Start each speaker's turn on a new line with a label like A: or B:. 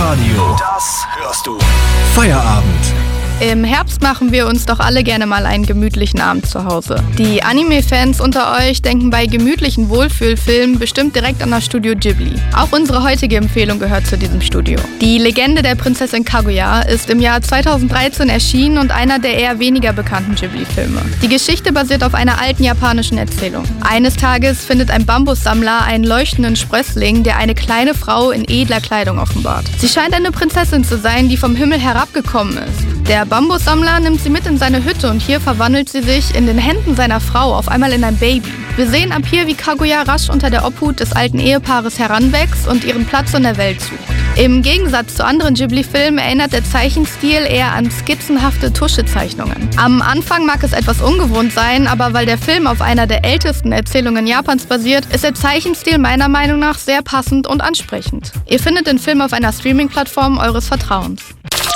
A: Radio. Das hörst du. Feierabend.
B: Im Herbst machen wir uns doch alle gerne mal einen gemütlichen Abend zu Hause. Die Anime-Fans unter euch denken bei gemütlichen Wohlfühlfilmen bestimmt direkt an das Studio Ghibli. Auch unsere heutige Empfehlung gehört zu diesem Studio. Die Legende der Prinzessin Kaguya ist im Jahr 2013 erschienen und einer der eher weniger bekannten Ghibli-Filme. Die Geschichte basiert auf einer alten japanischen Erzählung. Eines Tages findet ein Bambussammler einen leuchtenden Sprössling, der eine kleine Frau in edler Kleidung offenbart. Sie scheint eine Prinzessin zu sein, die vom Himmel herabgekommen ist. Der Bambussammler nimmt sie mit in seine Hütte und hier verwandelt sie sich in den Händen seiner Frau auf einmal in ein Baby. Wir sehen ab hier, wie Kaguya rasch unter der Obhut des alten Ehepaares heranwächst und ihren Platz in der Welt sucht. Im Gegensatz zu anderen Ghibli-Filmen erinnert der Zeichenstil eher an skizzenhafte Tuschezeichnungen. Am Anfang mag es etwas ungewohnt sein, aber weil der Film auf einer der ältesten Erzählungen Japans basiert, ist der Zeichenstil meiner Meinung nach sehr passend und ansprechend. Ihr findet den Film auf einer Streaming-Plattform eures Vertrauens.